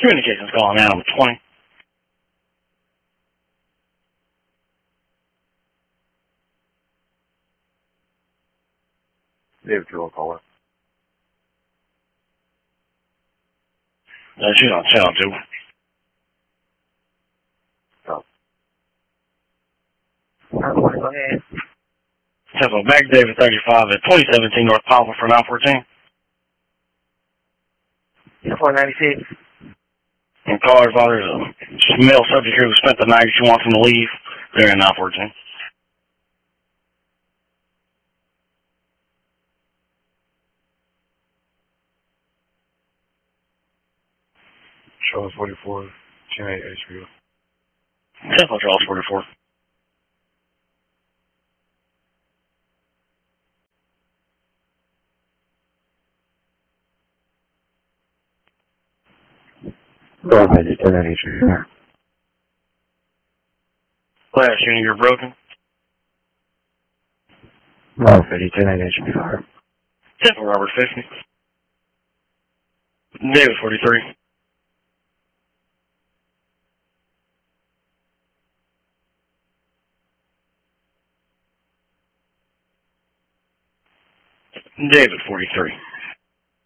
Communications calling Animal 20. David, you will call it. She's on channel 2. Oh. Go ahead. Temple back David 35 at 2017 North Poplar for 914. 496. And call her father is a male subject here who spent the night. She wants him to leave. They're in 914. Charles 44, 10-8 HBO. Temple Charles 44. Go ahead, 10-8 HBO. Last unit, you're broken. No, 50, 10-8 HBO. Temple Robert 50. David 43. David 43.